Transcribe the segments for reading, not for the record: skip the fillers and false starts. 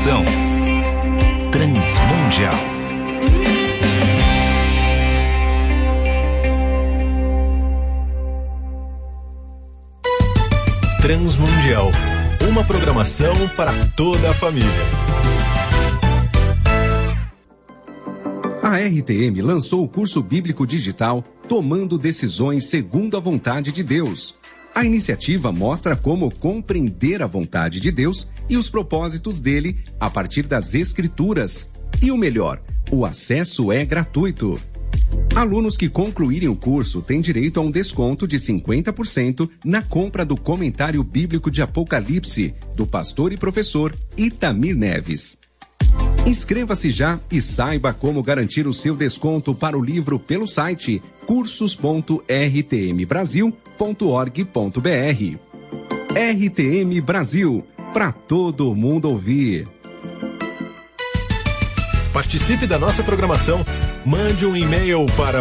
Programação Transmundial. Transmundial, uma programação para toda a família. A RTM lançou o curso bíblico digital Tomando Decisões Segundo a Vontade de Deus. A iniciativa mostra como compreender a vontade de Deus e os propósitos dele a partir das Escrituras. E o melhor, o acesso é gratuito. Alunos que concluírem o curso têm direito a um desconto de 50% na compra do Comentário Bíblico de Apocalipse, do pastor e professor Itamir Neves. Inscreva-se já e saiba como garantir o seu desconto para o livro pelo site cursos.rtmbrasil.org.br. RTM Brasil, para todo mundo ouvir. Participe da nossa programação. Mande um e-mail para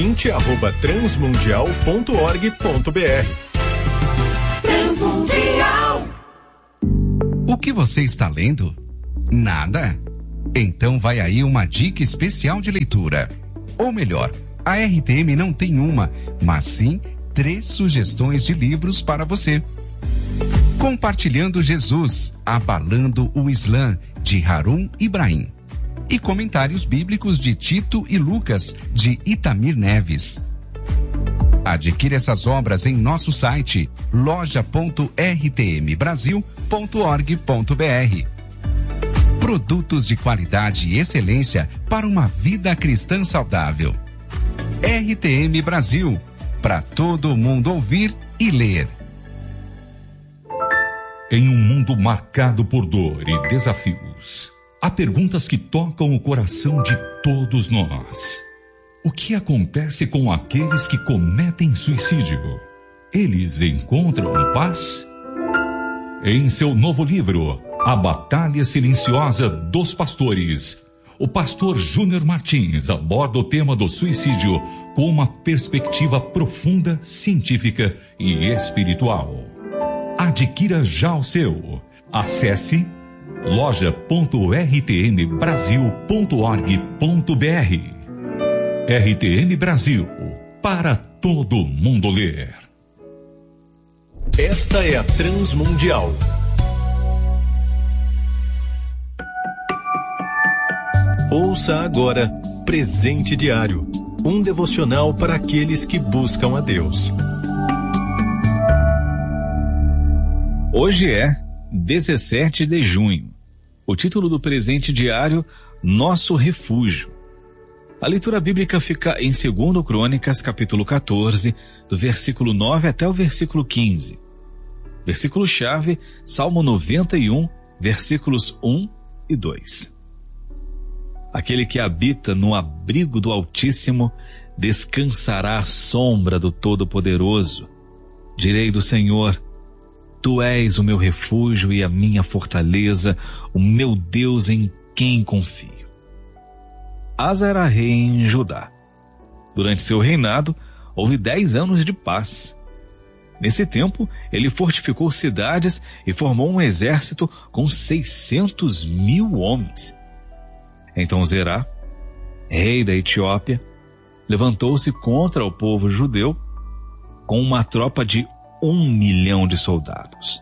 ouvinte@transmundial.org.br. Transmundial. O que você está lendo? Nada? Então vai aí uma dica especial de leitura. Ou melhor, a RTM não tem uma, mas sim 3 sugestões de livros para você. Compartilhando Jesus, Abalando o Islã, de Harun Ibrahim. E Comentários Bíblicos de Tito e Lucas, de Itamir Neves. Adquire essas obras em nosso site loja.rtmbrasil.org.br. Produtos de qualidade e excelência para uma vida cristã saudável. RTM Brasil, para todo mundo ouvir e ler. Em um mundo marcado por dor e desafios, há perguntas que tocam o coração de todos nós. O que acontece com aqueles que cometem suicídio? Eles encontram paz? Em seu novo livro, A Batalha Silenciosa dos Pastores, o pastor Júnior Martins aborda o tema do suicídio com uma perspectiva profunda, científica e espiritual. Adquira já o seu. Acesse loja.rtmbrasil.org.br. RTM Brasil, para todo mundo ler. Esta é a Transmundial. Ouça agora Presente Diário, um devocional para aqueles que buscam a Deus. Hoje é 17 de junho. O título do presente diário, Nosso Refúgio. A leitura bíblica fica em 2 Crônicas, capítulo 14, do versículo 9 até o versículo 15. Versículo-chave, Salmo 91, versículos 1 e 2. Aquele que habita no abrigo do Altíssimo descansará à sombra do Todo-Poderoso. Direi do Senhor: Tu és o meu refúgio e a minha fortaleza, o meu Deus em quem confio. Asa era rei em Judá. Durante seu reinado, houve 10 anos de paz. Nesse tempo, ele fortificou cidades e formou um exército com 600.000 homens. Então Zerá, rei da Etiópia, levantou-se contra o povo judeu com uma tropa de 1 milhão de soldados.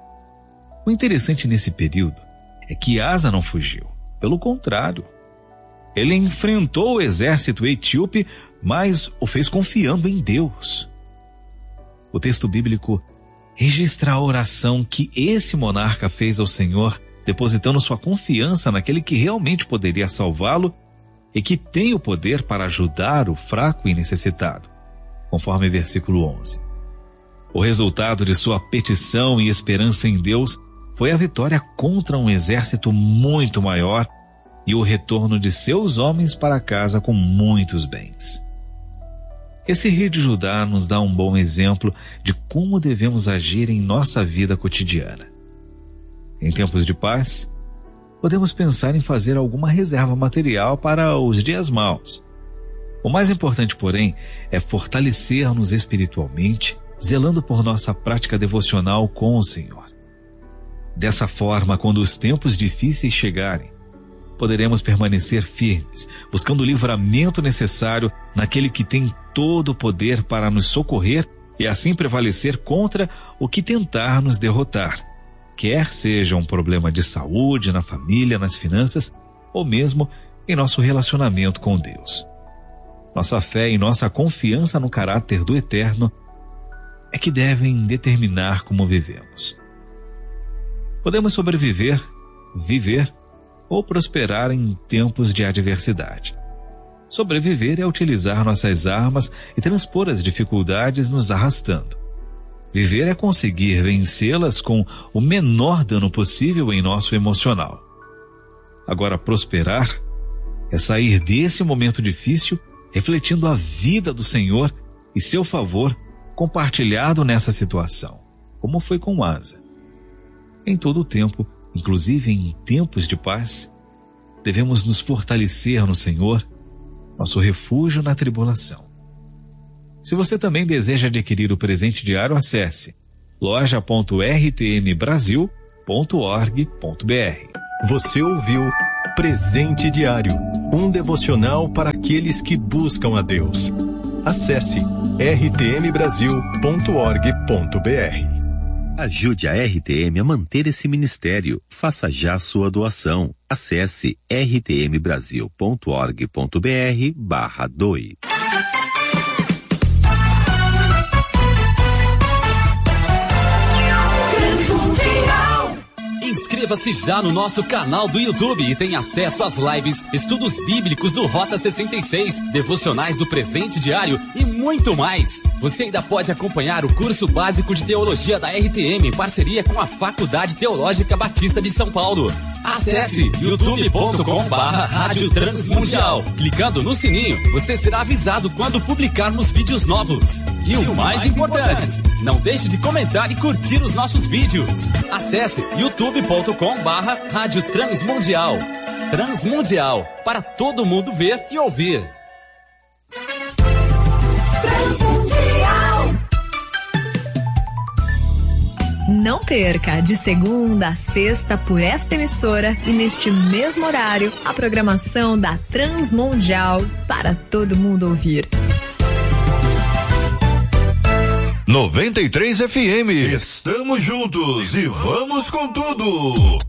O interessante nesse período é que Asa não fugiu. Pelo contrário, ele enfrentou o exército etíope, mas o fez confiando em Deus. O texto bíblico registra a oração que esse monarca fez ao Senhor, depositando sua confiança naquele que realmente poderia salvá-lo e que tem o poder para ajudar o fraco e necessitado, conforme versículo 11. O resultado de sua petição e esperança em Deus foi a vitória contra um exército muito maior e o retorno de seus homens para casa com muitos bens. Esse rei de Judá nos dá um bom exemplo de como devemos agir em nossa vida cotidiana. Em tempos de paz, podemos pensar em fazer alguma reserva material para os dias maus. O mais importante, porém, é fortalecer-nos espiritualmente, zelando por nossa prática devocional com o Senhor. Dessa forma, quando os tempos difíceis chegarem, poderemos permanecer firmes, buscando o livramento necessário naquele que tem todo o poder para nos socorrer e assim prevalecer contra o que tentar nos derrotar, quer seja um problema de saúde, na família, nas finanças ou mesmo em nosso relacionamento com Deus. Nossa fé e nossa confiança no caráter do Eterno é que devem determinar como vivemos. Podemos sobreviver, viver ou prosperar em tempos de adversidade. Sobreviver é utilizar nossas armas e transpor as dificuldades nos arrastando. Viver é conseguir vencê-las com o menor dano possível em nosso emocional. Agora, prosperar é sair desse momento difícil refletindo a vida do Senhor e seu favor compartilhado nessa situação, como foi com Asa. Em todo o tempo, inclusive em tempos de paz, devemos nos fortalecer no Senhor, nosso refúgio na tribulação. Se você também deseja adquirir o presente diário, acesse loja.rtmbrasil.org.br. Você ouviu Presente Diário, um devocional para aqueles que buscam a Deus. Acesse rtmbrasil.org.br. Ajude a RTM a manter esse ministério. Faça já sua doação. Acesse rtmbrasil.org.br/doe. Inscreva-se já no nosso canal do YouTube e tenha acesso às lives, estudos bíblicos do Rota 66, devocionais do Presente Diário e muito mais. Você ainda pode acompanhar o curso básico de teologia da RTM em parceria com a Faculdade Teológica Batista de São Paulo. Acesse youtube.com/Rádio Transmundial. Clicando no sininho, você será avisado quando publicarmos vídeos novos. E o mais importante, não deixe de comentar e curtir os nossos vídeos. Acesse youtube.com/Rádio Transmundial. Transmundial, para todo mundo ver e ouvir. Não perca, de segunda a sexta por esta emissora e neste mesmo horário, a programação da Transmundial para todo mundo ouvir. 93 FM. Estamos juntos e vamos com tudo.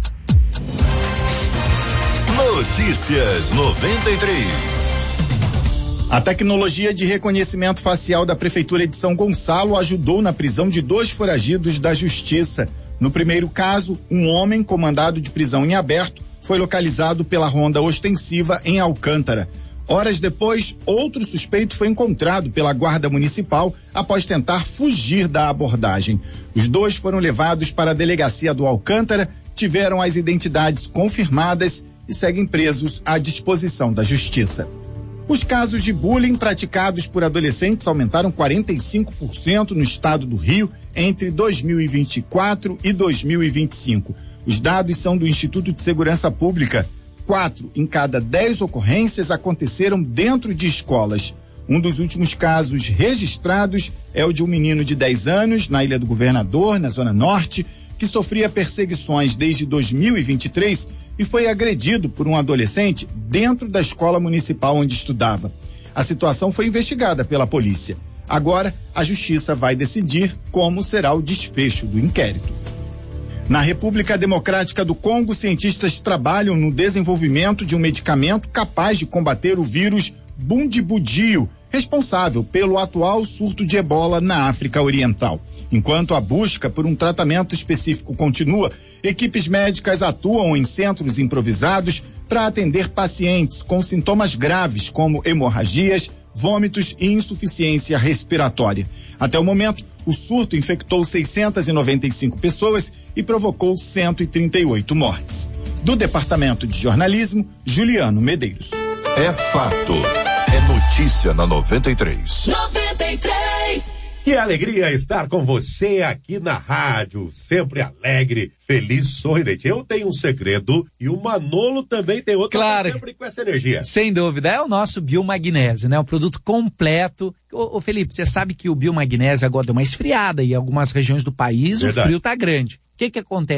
Notícias 93. A tecnologia de reconhecimento facial da Prefeitura de São Gonçalo ajudou na prisão de 2 foragidos da Justiça. No primeiro caso, um homem com mandado de prisão em aberto foi localizado pela ronda ostensiva em Alcântara. Horas depois, outro suspeito foi encontrado pela Guarda Municipal após tentar fugir da abordagem. Os 2 foram levados para a delegacia do Alcântara, tiveram as identidades confirmadas e seguem presos à disposição da Justiça. Os casos de bullying praticados por adolescentes aumentaram 45% no estado do Rio entre 2024 e 2025. Os dados são do Instituto de Segurança Pública. 4 em cada 10 ocorrências aconteceram dentro de escolas. Um dos últimos casos registrados é o de um menino de 10 anos, na Ilha do Governador, na Zona Norte, que sofria perseguições desde 2023 e foi agredido por um adolescente dentro da escola municipal onde estudava. A situação foi investigada pela polícia. Agora, a Justiça vai decidir como será o desfecho do inquérito. Na República Democrática do Congo, cientistas trabalham no desenvolvimento de um medicamento capaz de combater o vírus Bundibugyo, responsável pelo atual surto de ebola na África Oriental. Enquanto a busca por um tratamento específico continua, equipes médicas atuam em centros improvisados para atender pacientes com sintomas graves como hemorragias, vômitos e insuficiência respiratória. Até o momento, o surto infectou 695 pessoas e provocou 138 mortes. Do Departamento de Jornalismo, Juliano Medeiros. É fato. É notícia na 93. 93. Que alegria estar com você aqui na rádio, sempre alegre, feliz, sorridente. Eu tenho um segredo e o Manolo também tem outro, claro, sempre com essa energia. Sem dúvida, é o nosso biomagnésio, né? O produto completo. Ô Felipe, você sabe que o biomagnésio agora deu uma esfriada em algumas regiões do país. Verdade. O frio tá grande. O que acontece?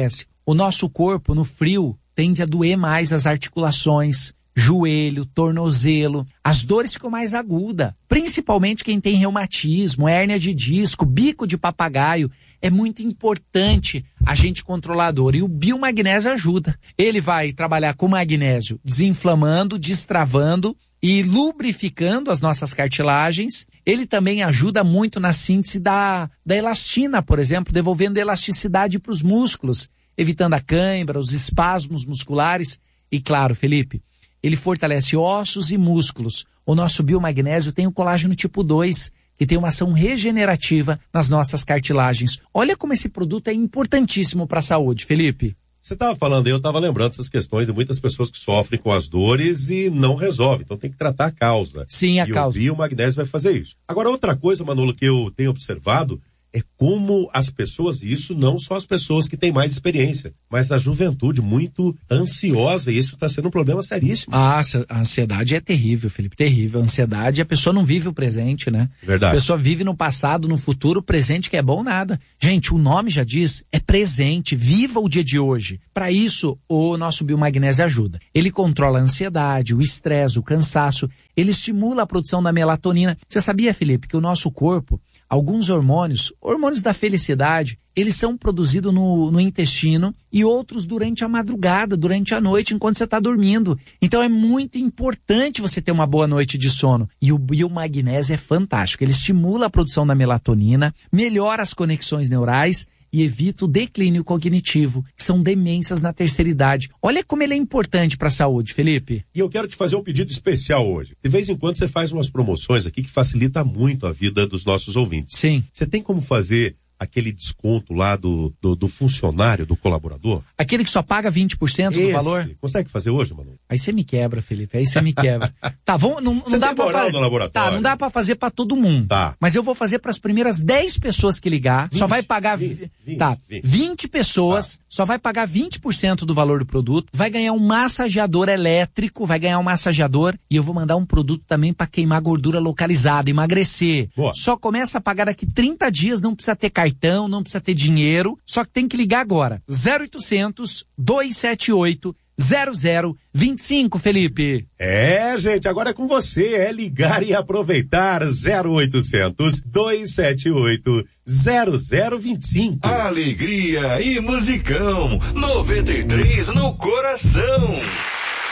o nosso corpo no frio tende a doer mais as articulações, joelho, tornozelo. As dores ficam mais agudas, principalmente quem tem reumatismo, hérnia de disco, bico de papagaio. É muito importante a gente controlar a dor. E o biomagnésio ajuda. Ele vai trabalhar com magnésio desinflamando, destravando e lubrificando as nossas cartilagens. Ele também ajuda muito na síntese da elastina, por exemplo, devolvendo elasticidade para os músculos, evitando a cãibra, os espasmos musculares. E claro, Felipe, ele fortalece ossos e músculos. O nosso biomagnésio tem o colágeno tipo 2, que tem uma ação regenerativa nas nossas cartilagens. Olha como esse produto é importantíssimo para a saúde, Felipe. Você estava falando aí, eu estava lembrando essas questões de muitas pessoas que sofrem com as dores e não resolvem. Então tem que tratar a causa. Sim, a causa. E o biomagnésio vai fazer isso. Agora, outra coisa, Manolo, que eu tenho observado é como as pessoas, e isso não só as pessoas que têm mais experiência, mas a juventude muito ansiosa, e isso está sendo um problema seríssimo. A ansiedade é terrível, Felipe, terrível. A ansiedade, a pessoa não vive o presente, né? Verdade. A pessoa vive no passado, no futuro, o presente que é bom nada. Gente, o nome já diz, é presente, viva o dia de hoje. Para isso, o nosso biomagnésio ajuda. Ele controla a ansiedade, o estresse, o cansaço, ele estimula a produção da melatonina. Você sabia, Felipe, que o nosso corpo, alguns hormônios da felicidade, eles são produzidos no intestino e outros durante a madrugada, durante a noite, enquanto você está dormindo. Então é muito importante você ter uma boa noite de sono. E o biomagnésio é fantástico. Ele estimula a produção da melatonina, melhora as conexões neurais e evita o declínio cognitivo, que são demências na terceira idade. Olha como ele é importante para a saúde, Felipe. E eu quero te fazer um pedido especial hoje. De vez em quando você faz umas promoções aqui que facilita muito a vida dos nossos ouvintes. Sim. Você tem como fazer aquele desconto lá do funcionário, do colaborador? Aquele que só paga 20% do valor? Consegue fazer hoje, Manu? Aí você me quebra, Felipe, aí você me quebra. Tá, não dá pra fazer. Tá, não dá pra fazer pra todo mundo. Tá. Mas eu vou fazer pras primeiras 10 pessoas que ligar, 20, só vai pagar 20 pessoas, só vai pagar 20% do valor do produto, vai ganhar um massageador elétrico, e eu vou mandar um produto também pra queimar gordura localizada, emagrecer. Boa. Só começa a pagar daqui 30 dias, não precisa ter cartão, não precisa ter dinheiro, só que tem que ligar agora. 0800 278 0025, Felipe. É, gente, agora é com você, é ligar e aproveitar. 0800 278 0025. Alegria e musicão, 93 no coração.